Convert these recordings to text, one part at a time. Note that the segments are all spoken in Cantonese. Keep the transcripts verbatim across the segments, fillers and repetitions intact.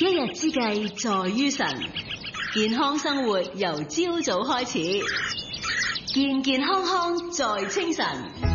一日之計在於晨，健康生活由朝早開始，健健康康在清晨。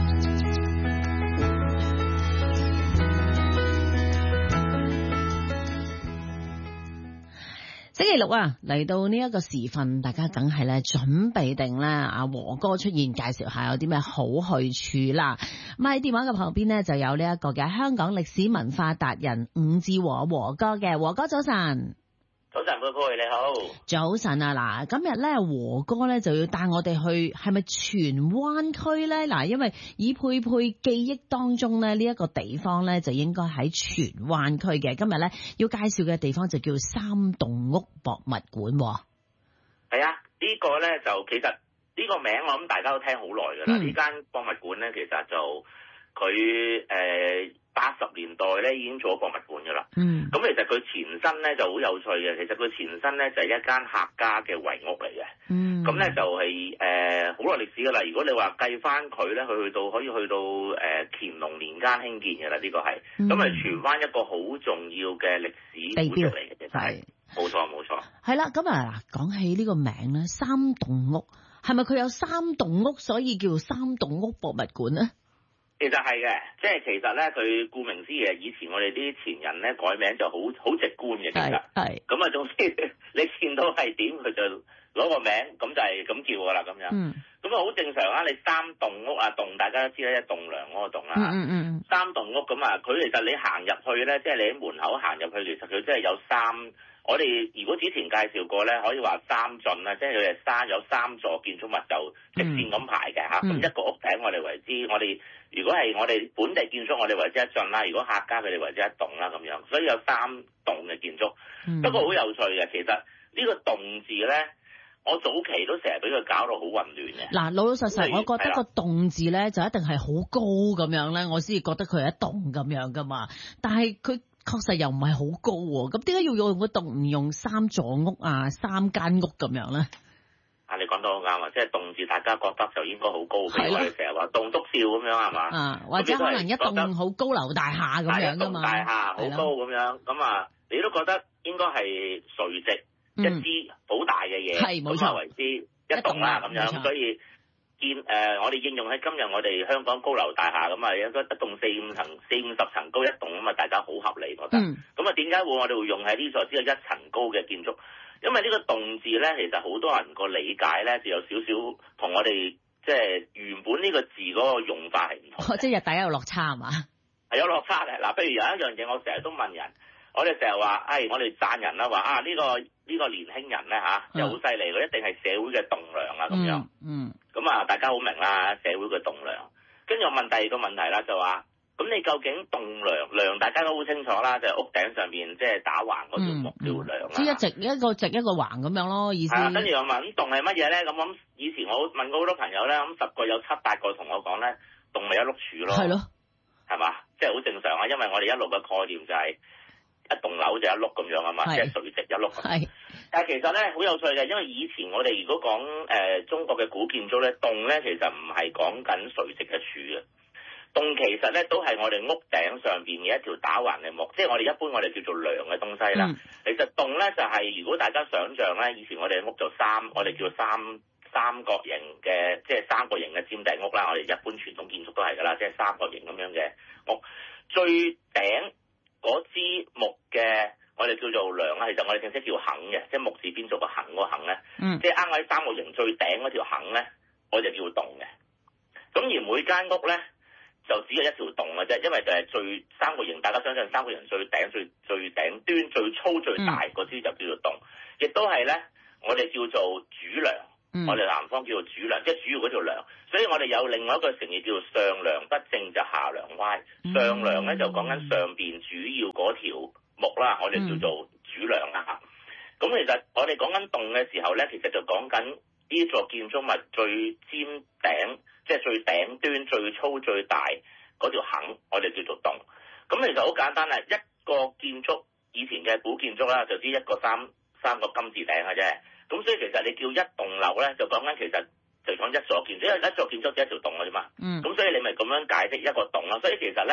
星期六啊，嚟到呢一個時分，大家梗係咧準備定咧，阿和哥出現，介紹下有啲咩好去處啦。咁喺電話嘅旁邊呢，就有呢一個嘅香港歷史文化達人伍志和和哥嘅。和哥早晨。 早晨，佩佩你好。 早晨啊，嗱，今日咧和哥咧就要帶我哋去，係咪荃灣區咧？嗱，因為以佩佩記憶當中咧，呢一個地方咧就應該喺荃灣區嘅。今日咧要介紹嘅地方就叫三棟屋博物館。 係啊，呢個咧就其實呢個名我諗大家都聽好耐噶啦。呢間博物館咧其實就佢誒八十年代咧已經做咗博物館噶啦。嗯。咁其實佢前身咧就好有趣嘅。其實佢前身咧就係一間客家嘅遺屋嚟嘅。嗯。咁咧就係誒好耐歷史噶啦。如果你話計翻佢咧，佢去到可以去到誒乾隆年間興建嘅啦。呢個係。咁係荃灣一個好重要嘅歷史地標嚟嘅，其實係。冇錯冇錯。係啦， 咁啊嗱，講起呢個名咧，三棟屋係咪佢有三棟屋，所以叫三棟屋博物館咧？ 其實係嘅，即係其實咧，佢顧名思義，以前我哋啲前人咧改名就好好直觀嘅，其實係咁啊。總之你見到係點，佢就攞個名，咁就係咁叫噶啦，咁樣。嗯。咁啊，好正常啊！你三棟屋啊，棟大家都知啦，一棟梁嗰個棟啦。嗯嗯。三棟屋咁啊，佢其實你行入去咧，即係你喺門口行入去，其實佢真係有三。我哋如果之前介紹過咧，可以話三進啦，即係佢哋三有三座建築物就直線咁排嘅嚇。咁、嗯、一個屋頂我哋為之，我哋如果係我哋本地建築，我哋為之一進啦；如果客家佢哋為之一棟啦咁樣。所以有三棟嘅建築。嗯、不過好有趣嘅，其實呢個棟字咧，我早期都成日俾佢搞到好混亂嘅。嗱， 老老實實，我覺得個棟字咧就一定係好高咁樣咧，我先至覺得佢係一棟咁樣噶嘛。但係佢確實又唔係好高喎，咁點解要用個棟唔用三座屋啊、三間屋咁樣咧？ 啊，你講得好啱啊！即係棟字，大家覺得就應該好高，譬如我哋成日話棟篤笑咁樣係嘛？啊， 或者可能一棟好高樓大廈咁樣噶嘛？ 大廈好高咁樣，咁啊，你都覺得應該係垂直、嗯、一支好大嘅嘢，係冇錯為之一棟啦咁樣，所以。見誒、呃，我哋應用喺今日我哋香港高樓大廈咁啊，有一個一棟四五層、四五十層高一棟咁啊，大家好合理覺得。咁啊、嗯，點解會我哋會用喺呢座只有一層高嘅建築？因為呢個棟字咧，其實好多人個理解咧，就有少少同我哋即係原本呢個字嗰個用法係唔同、哦。即係日底有落差係嘛？係有落差嘅。嗱，譬如有一樣嘢，我成日都問人。我哋成日話，誒、哎，我哋讚人啦，話啊呢、這個呢、這個年輕人咧嚇，又好犀利，佢一定係社會嘅棟梁啊咁樣。嗯。咁、嗯、啊，大家好明啦，社會嘅棟梁。跟住我問第二個問題啦，就話，咁你究竟棟梁梁大家都好清楚啦，就係、是、屋頂上邊即係打橫嗰條木叫梁啦。即係、嗯嗯、一直一個直一個橫咁樣咯，意思。啊，跟住我問，咁棟係乜嘢咧？咁咁以前我問過好多朋友咧，咁十個有七八個同我講咧，棟咪一碌柱咯。係咯。係嘛？即係好正常啊，因為我哋一路嘅概念就係、是。一棟樓就一碌咁樣啊嘛，即係垂直一碌。係，但係其實咧好有趣嘅，因為以前我哋如果講誒、呃、中國嘅古建築咧，棟咧其實唔係講緊垂直嘅柱嘅，棟其實咧都係我哋屋頂上邊嘅一條打橫嘅木，即係我哋一般我哋叫做梁嘅東西啦。嗯、其實棟咧就係、是、如果大家想像咧，以前我哋嘅屋就三，我哋叫三三角形嘅，即係三角形嘅尖頂屋啦。我哋一般傳統建築都係㗎啦，即係三角形咁樣嘅屋，最頂。嗰支木嘅，我哋叫做梁啦，其實我哋正式叫桁嘅，即係木字邊做個桁個桁咧，嗯、即係啱喺三角形最頂嗰條桁咧，我就叫棟嘅。咁而每間屋咧，就只有一條棟嘅啫，因為就係最三角形，大家相信三角形最頂最最頂端最粗最大嗰支就叫做棟，亦都係咧，我哋叫做主梁。嗯、我哋南方叫做主梁，即係主要嗰條梁，所以我哋有另外一個成語叫做上梁不正就下梁歪。上梁咧就講緊上邊主要嗰條木啦，我哋叫做主梁啦。咁、嗯、其實我哋講緊棟嘅時候咧，其實就講緊呢座建築物最尖頂，即係最頂端最粗最大嗰條桁，我哋叫做棟。咁其實好簡單啦，一個建築以前嘅古建築啦，就知一個三三個金字頂嘅啫。咁所以其實你叫一棟樓咧，就講緊其實就講一座建築，因為一座建築只一條棟嘅啫嘛。嗯。咁所以你咪咁樣解釋一個棟咯。所以其實咧，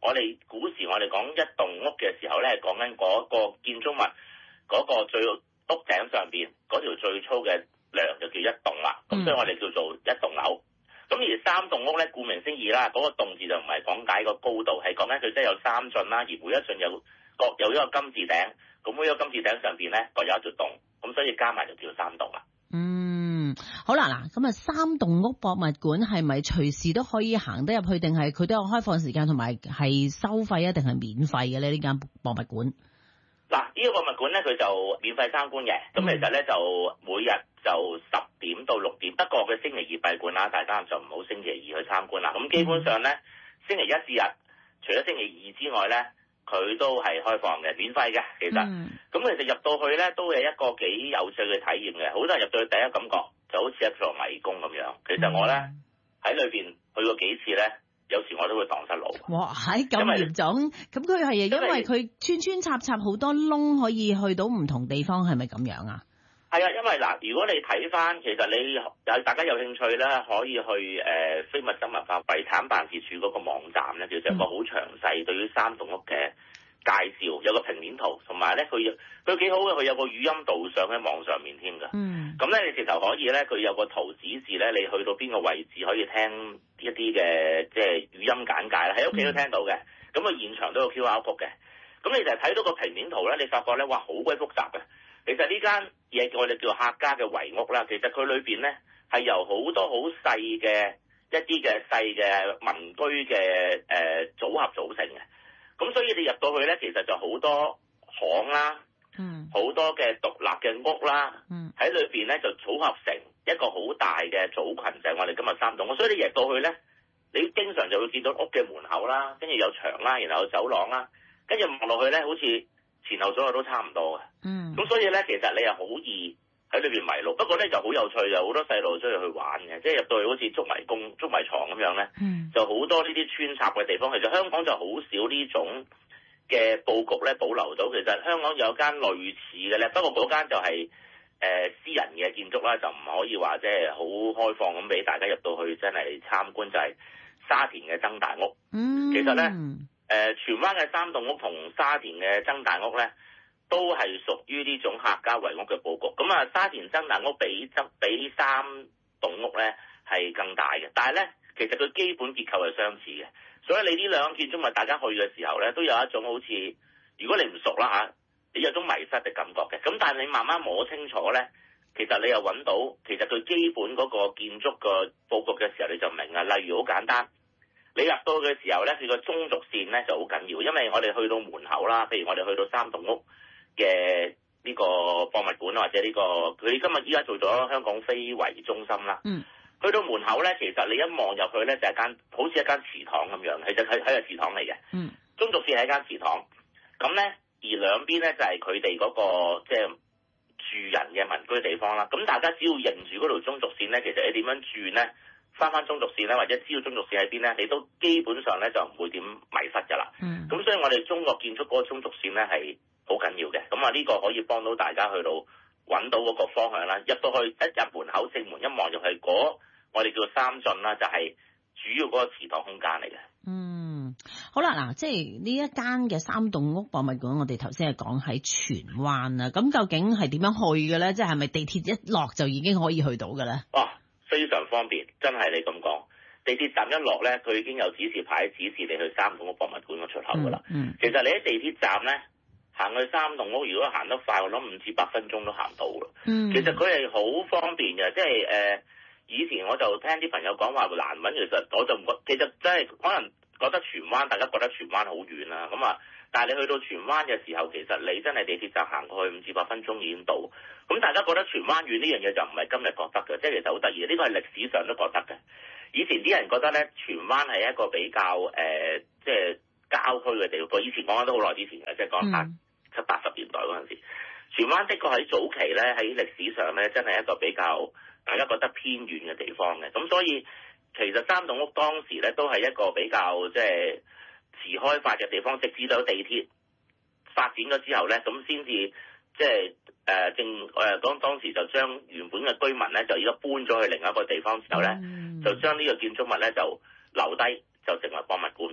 我哋古時我哋講一棟屋嘅時候咧，講緊嗰個建築物嗰個最屋頂上邊嗰條最粗嘅梁就叫一棟啦。咁、嗯、所以我哋叫做一棟樓。咁而三棟屋咧，顧名思義啦，嗰、那個棟字就唔係講解個高度，係講緊佢真係有三進啦，而每一進有各有一個金字頂，咁每一個金字頂上邊咧各有一條棟，咁所以加埋就叫三棟啦。 嗯，好啦，嗱，咁啊三棟屋博物館係咪隨時都可以行得入去，定係佢都有開放時間同埋係收費啊，定係免費嘅咧？呢間博物館嗱，呢個博物館咧佢就免費參觀嘅，咁、嗯、其實咧就每日就十點到六點，不過佢星期二閉館啦，大家就唔好星期二去參觀啦。咁基本上咧、嗯、星期一至日，除咗星期二之外咧，佢都係開放嘅，免費嘅。其實，咁、嗯、其實入到去咧都係一個幾有趣嘅體驗嘅。好多人入到去第一感覺就好似一座迷宮咁樣。其實我咧喺裏邊去過幾次咧。有時我都會蕩失路。 哇，係咁嚴重？咁佢係因為佢穿穿插插好多窿，可以去到唔同地方，係咪咁樣啊？ 係啊，因為嗱，如果你睇翻，其實你有大家有興趣咧，可以去誒、呃、非物質文化遺產辦事處嗰個網站咧，其實有個好詳細對於三棟屋嘅介紹，有個平面圖，同埋咧佢佢幾好嘅，佢有個語音導賞喺網上面添㗎。嗯。咁咧，你直頭可以咧，佢有個圖指示咧，你去到邊個位置可以聽一啲嘅即係語音簡介啦，喺屋企都聽到嘅。咁、嗯、啊，現場都有 Q R code 嘅。咁你就係睇到個平面圖咧，你發覺咧，哇，好鬼複雜嘅。其實呢間嘢我哋叫客家嘅圍屋啦，其實佢裏邊咧係由好多好細嘅一啲嘅細嘅民居嘅誒、呃、組合組成嘅。咁所以你入到去咧，其實就好多巷啦，嗯，好多嘅獨立嘅屋啦，嗯，喺裏邊咧就組合成一個好大嘅組群，就係、是、我哋今日三棟屋。所以你入到去咧，你經常就會見到屋嘅門口啦，跟住有牆啦，然後有走廊啦，跟住望落去咧，好似前後左右都差唔多嘅，嗯。咁所以咧，其實你係好易喺裏邊迷路。不過咧就好有趣，有好多細路中意去玩嘅，即係入到去好似捉迷宮、捉迷藏咁樣咧，嗯，就好多呢啲穿插嘅地方。其實香港就好少呢種嘅佈局咧保留到。其實香港有間類似嘅咧，不過嗰間就係、是、誒、呃、私人嘅建築啦，就唔可以話即係好開放咁俾大家入到去真係參觀。就係、是、沙田嘅曾大屋。嗯，其實咧誒、呃、荃灣嘅三棟屋同沙田嘅曾大屋咧，都係屬於呢種客家圍屋嘅佈局。咁啊，沙田曾大屋比曾比三棟屋咧係更大嘅，但係咧其實佢基本結構係相似嘅。所以你呢兩個建築物，大家去嘅時候咧，都有一種好似，如果你唔熟啦嚇，你有種迷失嘅感覺嘅。咁但係你慢慢摸清楚咧，其實你又揾到，其實佢基本嗰個建築個佈局嘅時候，你就明啦。例如好簡單，你入到嘅時候咧，佢個中軸線咧就好緊要，因為我哋去到門口啦，譬如我哋去到三棟屋嘅呢個博物館或者呢、這個佢今日依家做咗香港非遺中心啦。嗯。去到門口咧，其實你一望入去咧，就係間好似一間祠堂咁樣，其實係係個祠堂嚟嘅。嗯。中軸線係一間祠堂，咁咧而兩邊咧就係佢哋嗰個即係、就是、住人嘅民居地方啦。咁大家只要認住嗰條中軸線咧，其實你點樣轉咧，翻翻中軸線咧，或者知道中軸線喺邊咧，你都基本上咧就唔會點迷失㗎啦。嗯。咁所以我哋中國建築嗰個中軸線咧係好緊要嘅。咁啊呢個可以幫到大家去到揾到嗰個方向啦。入到去一入門口正門一望入去嗰。我哋叫三進啦，就係主要嗰個祠堂空間嚟嘅。嗯， 好啦，嗱，即係呢一間嘅三棟屋博物館，我哋頭先係講喺荃灣啦。咁究竟係點樣去嘅咧？即係係咪地鐵一落就已經可以去到嘅咧？ 哇、哦，非常方便，真係你咁講。地鐵站一落咧，佢已經有指示牌指示你去三棟屋博物館嘅出口噶啦、嗯。嗯，其實你喺地鐵站咧行去三棟屋，如果行得快，我諗五至八分鐘都行到啦。嗯，其實佢係好方便嘅，即係誒。呃以前我就聽啲朋友講話難揾，其實我就唔覺，其實真係可能覺得荃灣，大家覺得荃灣好遠啦，咁啊，但係你去到荃灣嘅時候，其實你真係地鐵站行過去五至八分鐘已經到。咁大家覺得荃灣遠呢樣嘢就唔係今日覺得嘅，即係其實好得意，呢個係歷史上都覺得嘅。以前啲人覺得咧，荃灣係一個比較誒，即係郊區嘅地方。以前講緊都好耐之前嘅，即係講八七八十年代嗰陣時，荃灣的確喺早期咧，喺歷史上咧，真係一個比較大家覺得偏遠嘅地方嘅。咁所以其實三棟屋當時咧都係一個比較即係遲開發嘅地方，直至到地鐵發展咗之後咧，咁先至即係誒正誒當當時就將原本嘅居民咧就而家搬咗去另一個地方之後咧，就將呢個建築物咧就留低，就成為博物館。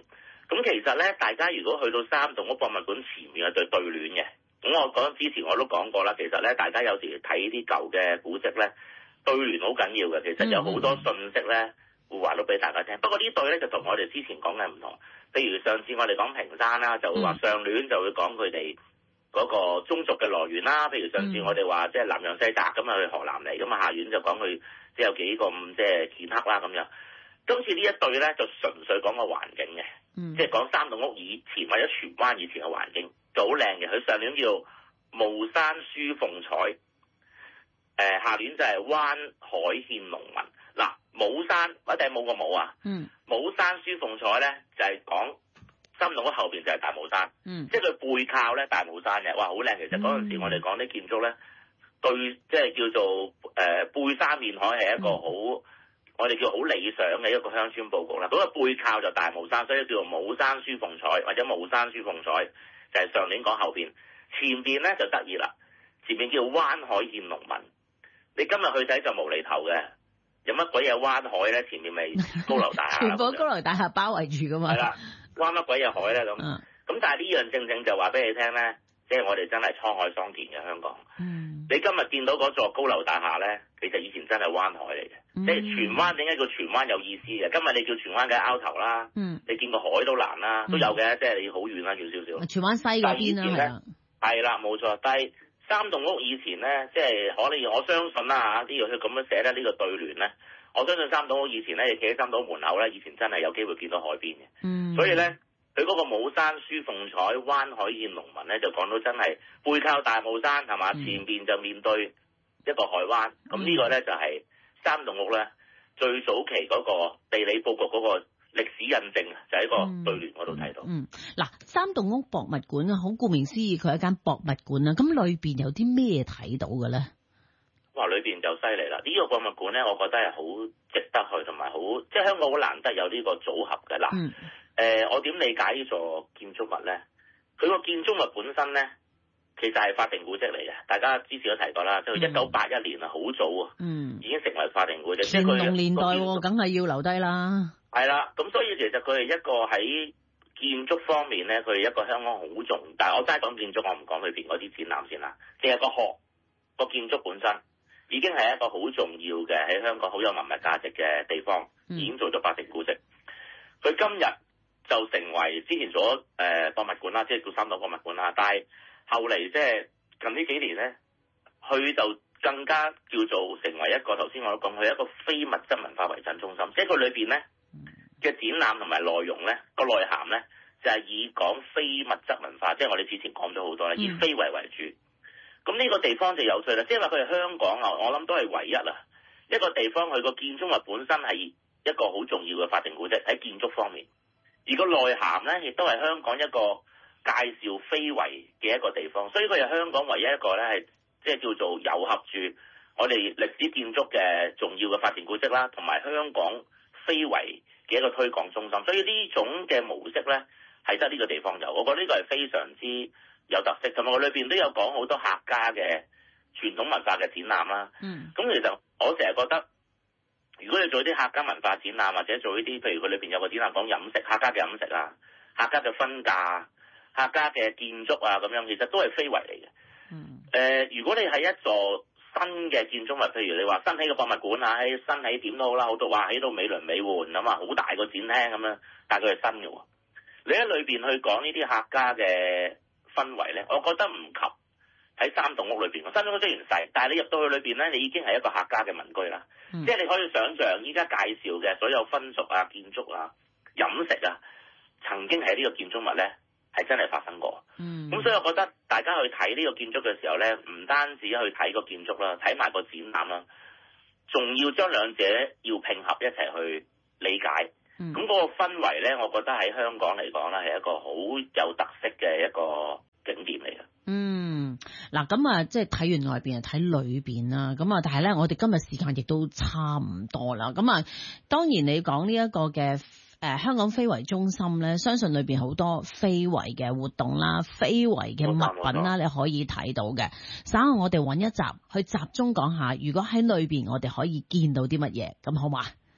咁其實咧，大家如果去到三棟屋博物館前面有對對聯嘅，咁我講之前我都講過啦。其實咧，大家有時睇啲舊嘅古蹟咧，對聯好緊要嘅。其實有好多信息咧，會話到俾大家聽。不過呢對咧就同我哋之前講嘅唔同。譬如上次我哋講屏山啦，就會話上聯就會講佢哋嗰個宗族嘅來源啦。譬如上次我哋話即係南洋西澤咁啊，去河南嚟，咁啊下聯就講佢即係有幾個咁即係劍客啦咁樣。今次呢一對咧就純粹講個環境嘅，嗯、即係講三棟屋以前或者荃灣以前嘅環境就好靚嘅。佢上聯叫巫山書鳳彩，誒、呃、下聯就係灣海獻農民。嗱，巫山一定冇個冇啊，嗯、巫山書鳳彩咧就係、是、講三棟屋後邊就係大帽山，嗯、即係佢背靠咧大帽山嘅，哇好靚！其實嗰陣時我哋講啲建築咧，對即係叫做誒、呃、背山面海係一個好。嗯我哋叫好理想嘅一個鄉村佈局啦，嗰個背靠就大帽山，所以叫做巫山書鳳彩或者巫山書鳳彩，就係上年講後邊，前邊咧就得意啦，前邊叫灣海獻農民。你今日去睇就無厘頭嘅，有乜鬼嘢灣海咧？前面咪高樓大廈， 全部高樓大廈包圍住噶嘛。係啦， 灣乜鬼嘢海咧咁？咁、嗯、但係呢樣正正就話俾你聽咧，即係我哋真係滄海桑田嘅香港。嗯。你今日見到嗰座高樓大廈咧，其實以前真係灣海嚟嘅，嗯、即係荃灣點解叫荃灣有意思嘅？今日你叫荃灣嘅拗頭啦，嗯、你見個海都難啦，都有嘅，嗯、即係你好遠啦，叫少少。荃灣西嗰邊啦，係啦，冇錯。但係三棟屋以前咧，即係可能我相信啦嚇，呢個佢咁樣寫得呢個對聯咧，我相信三棟屋以前咧，你企喺三棟屋門口咧，以前真係有機會見到海邊嘅。嗯、所以咧。佢嗰個巫山書鳳彩，灣海獻農民咧，就講到真係背靠大帽山係嘛，嗯、前邊就面對一個海灣。咁、嗯、呢個咧就係三棟屋咧最早期嗰個地理佈局嗰個歷史印證，就喺個對聯嗰度睇到。嗯，嗱、 嗯，三棟屋博物館啊，好顧名思義，佢係一間博物館啊。咁裏邊有啲咩睇到嘅咧？ 哇，裏邊就犀利啦！呢、這個博物館咧，我覺得係好值得去，同埋好即係香港好難得有呢個組合嘅啦。嗯誒、呃，我點理解呢座建築物咧？佢個建築物本身咧，其實係法定古蹟嚟嘅。大家之前都提過啦，即係一九八一年啊，好早啊，嗯，已經成為法定古蹟。乾隆年代喎，梗係要留低啦。 係啦，咁所以其實佢係一個喺建築方面咧，佢係一個香港好重。但係我齋講建築，我唔講裏邊嗰啲展覽先啦。淨係個學個建築本身已經係一個好重要嘅喺香港好有文物價值嘅地方，已經做咗法定古蹟。佢今日就成為之前做咗誒博物館啦，即係叫三棟博物館啦。但係後嚟即係近呢幾年咧，佢就更加叫做成為一個頭先我講，佢係一個非物質文化遺產中心。即係佢裏邊咧嘅展覽同埋內容咧，個內涵咧就係、是、以講非物質文化，即係我哋之前講咗好多啦，以非遺為主。咁呢個地方就有趣啦，即係話佢係香港啊，我諗都係唯一啊一個地方，佢個建築物本身係一個好重要嘅法定古蹟喺建築方面。而個內涵咧，亦都係香港一個介紹非遺嘅一個地方，所以佢係香港唯一一個咧係即係叫做糅合住我哋歷史建築嘅重要嘅法定古蹟啦，同埋香港非遺嘅一個推廣中心。所以呢種嘅模式咧係得呢個地方有，我覺得呢個係非常之有特色。同埋我裏邊都有講好多客家嘅傳統文化嘅展覽啦。嗯，咁其實我成日覺得，如果你做啲客家文化展覽，或者做呢啲，譬如佢裏邊有個展覽講飲食，客家嘅飲食啊，客家嘅婚嫁、客家嘅建築啊，咁樣其實都係非遺嚟嘅。嗯。誒、呃，如果你係一座新嘅建築物，譬如你話新起嘅博物館啊，喺新起點都好啦，好多話起到美輪美奐咁啊，好大個展廳咁樣，但係佢係新嘅喎。你喺裏邊去講呢啲客家嘅氛圍咧，我覺得唔及喺三棟屋裏邊。三棟屋雖然細，但係你入到去裏邊咧，你已經係一個客家嘅民居啦。嗯、即係你可以想像，依家介紹嘅所有分屬啊、建築啊、飲食啊，曾經喺呢個建築物咧係真係發生過。嗯，咁所以我覺得大家去睇呢個建築嘅時候咧，唔單止去睇個建築啦，睇埋個展覽啦，仲要將兩者要拼合一齊去理解。咁嗰、嗯、個氛圍咧，我覺得喺香港嚟講咧係一個好有特色嘅一個景點嚟嘅。嗯， 嗱咁啊，即係睇完外邊啊，睇裏邊啦。咁啊，但係咧，我哋今日時間亦都差唔多啦。咁啊，當然你講呢一個嘅誒、呃、香港非遺中心咧，相信裏邊好多非遺嘅活動啦、非遺嘅物品啦，你可以睇到嘅。稍後我哋揾一集去集中講下，如果喺裏邊我哋可以見到啲乜嘢，咁好嘛？ 好。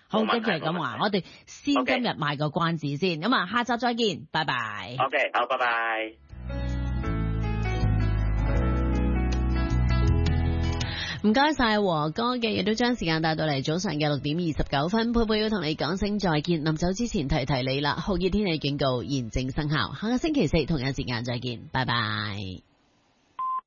好，跟住係咁話，我哋先今日賣個關子先，咁啊，下集再見，拜拜。 OK，好，拜拜。 唔該晒和哥嘅，亦都將時間帶到嚟早上嘅六點二十九分，佩佩要同你講聲再見。臨走之前提提你啦，酷熱天氣警告現正生效，下個星期四同一時間再見，拜拜。